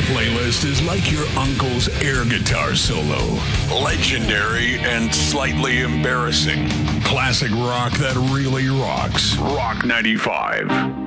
playlist is like your uncle's air guitar solo. Legendary and slightly embarrassing. Classic rock that really rocks. Rock 95.